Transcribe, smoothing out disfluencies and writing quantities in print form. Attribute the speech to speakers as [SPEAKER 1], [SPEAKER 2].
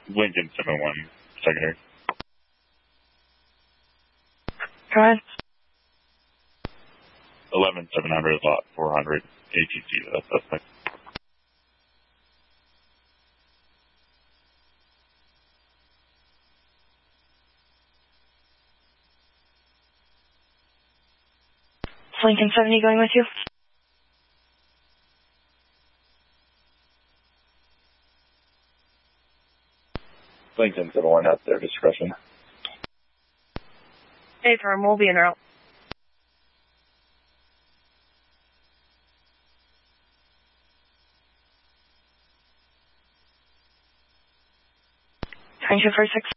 [SPEAKER 1] Lincoln 71, secondary.
[SPEAKER 2] Go ahead.
[SPEAKER 1] 11700 lot 400 ATC, that's suspect.
[SPEAKER 2] Is Lincoln 70 going with you?
[SPEAKER 1] Lincoln 71 at their discretion.
[SPEAKER 2] Hey, firm, we'll be en route. Train 246.